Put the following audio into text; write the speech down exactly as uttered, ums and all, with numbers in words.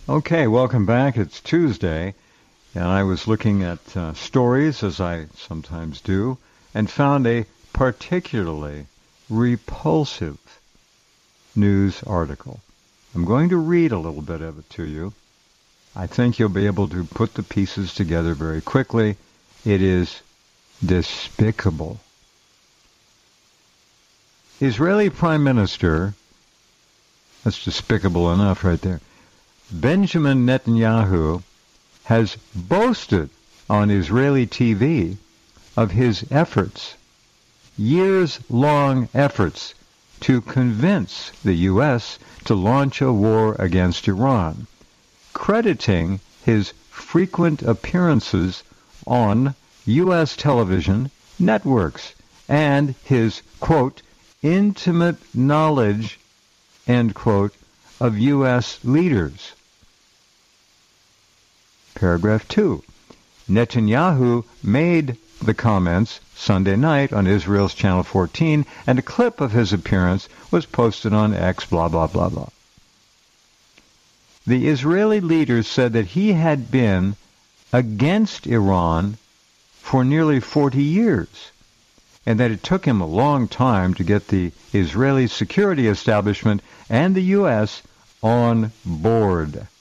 Okay, welcome back. It's Tuesday, and I was looking at uh, stories, as I sometimes do, and found a particularly repulsive news article. I'm going to read a little bit of it to you. I think you'll be able to put the pieces together very quickly. It is despicable. Israeli Prime Minister, that's despicable enough right there, Benjamin Netanyahu has boasted on Israeli T V of his efforts, years-long efforts, to convince the U S to launch a war against Iran, crediting his frequent appearances on U S television networks and his, quote, intimate knowledge, end quote, of U S leaders. Paragraph two. Netanyahu made the comments Sunday night on Israel's Channel fourteen, and a clip of his appearance was posted on X, blah, blah, blah, blah. The Israeli leader said that he had been against Iran for nearly forty years, and that it took him a long time to get the Israeli security establishment and the U S on board.